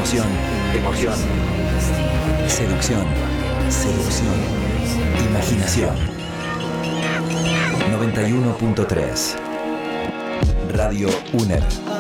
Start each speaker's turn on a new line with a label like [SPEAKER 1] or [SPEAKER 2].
[SPEAKER 1] Emoción, emoción. Seducción, seducción. Imaginación. 91.3 Radio UNER.